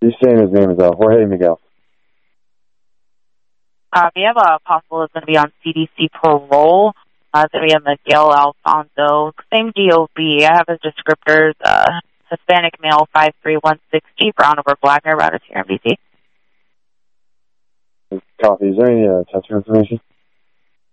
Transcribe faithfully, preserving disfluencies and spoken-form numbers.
He's saying his name is uh, Jorge Miguel. Uh, we have a possible is going to be on C D C parole. Uh, so we have Miguel Alfonso, same D O B. I have his descriptors, uh, Hispanic male, five three, one sixty, brown over black hair, about here in B C. Copy. Is there any uh, tester information?